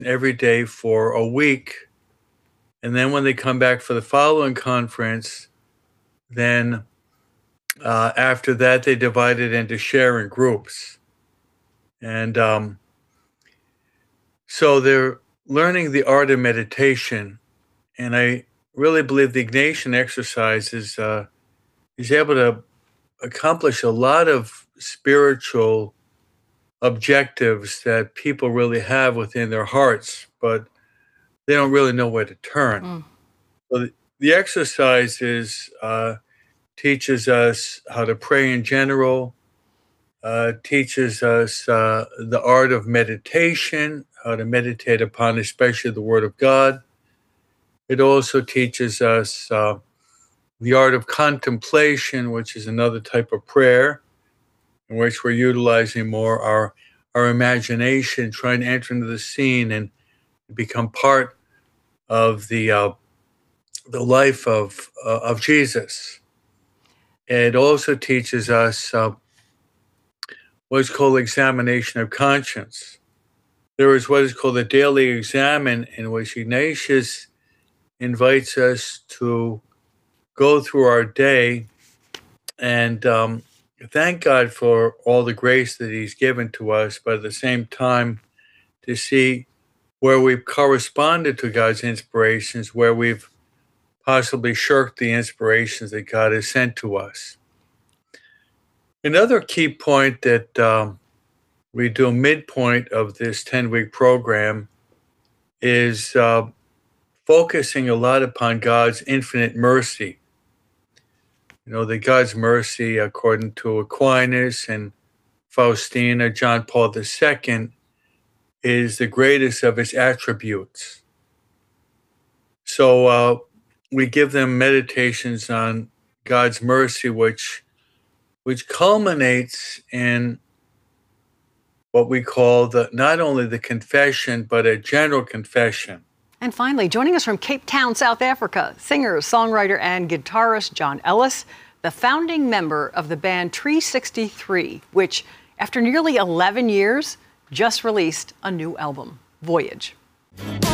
every day for a week. And then when they come back for the following conference, then after that, they divide it into sharing groups. And so they're learning the art of meditation. And I really believe the Ignatian exercise is able to accomplish a lot of spiritual objectives that people really have within their hearts, but they don't really know where to turn. So the exercises teaches us how to pray in general, teaches us the art of meditation, how to meditate upon especially the Word of God. It also teaches us the art of contemplation, which is another type of prayer, in which we're utilizing more our imagination, trying to enter into the scene and become part of the life of Jesus. It also teaches us what is called examination of conscience. There is what is called a daily examen, in which Ignatius invites us to go through our day and thank God for all the grace that He's given to us, but at the same time, to see where we've corresponded to God's inspirations, where we've possibly shirked the inspirations that God has sent to us. Another key point that we do midpoint of this 10-week program is focusing a lot upon God's infinite mercy. You know, that God's mercy, according to Aquinas and Faustina, John Paul II, is the greatest of His attributes. So we give them meditations on God's mercy, which culminates in what we call not only the confession, but a general confession. And finally, joining us from Cape Town, South Africa, singer, songwriter, and guitarist John Ellis, the founding member of the band Tree 63, which, after nearly 11 years, just released a new album, Voyage.